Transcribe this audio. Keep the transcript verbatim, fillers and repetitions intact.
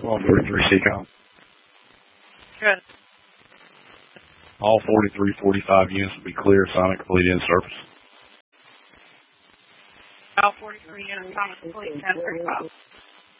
one forty-three C COM. Good. All forty-three forty-five units will be clear, assignment complete in service. All forty-three units, assignment complete, ten thirty-five.